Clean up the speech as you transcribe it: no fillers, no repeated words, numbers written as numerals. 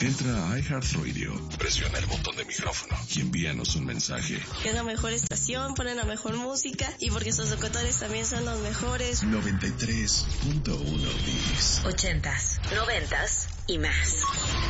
Entra a iHeartRadio, presiona el botón de micrófono y envíanos un mensaje. Que es la mejor estación, ponen la mejor música y porque sus locutores también son los mejores. 93.1 Bis. 80s, 90s y más.